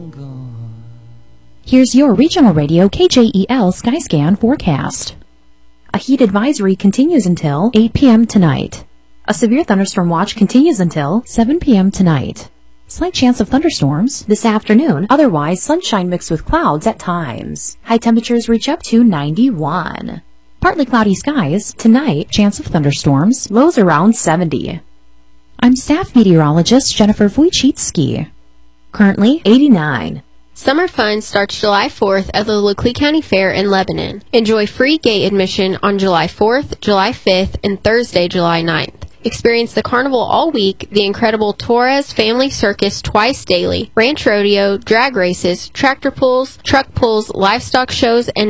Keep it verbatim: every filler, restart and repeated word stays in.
Here's your regional radio K J E L Skyscan forecast. A heat advisory continues until eight p.m. tonight. A severe thunderstorm watch continues until seven p.m. tonight. Slight chance of thunderstorms this afternoon, otherwise sunshine mixed with clouds at times. High temperatures reach up to ninety-one. Partly cloudy skies tonight, chance of thunderstorms, lows around seventy. I'm staff meteorologist Jennifer Wojcicki. Currently eighty-nine. Summer Fun starts July fourth at the Laclede County Fair in Lebanon. Enjoy free gate admission on July fourth, July fifth, and Thursday, July ninth. Experience the carnival all week, the incredible Torres Family Circus twice daily, ranch rodeo, drag races, tractor pulls, truck pulls, livestock shows, and